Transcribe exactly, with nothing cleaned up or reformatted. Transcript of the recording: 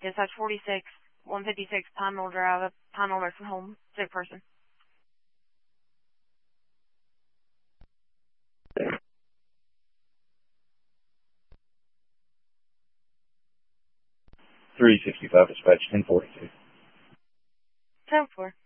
Dispatch forty-six, one fifty-six Pine Knoll Drive, Pine Knoll Nursing Home, sick person. three sixty-five dispatch, ten forty-two. ten four.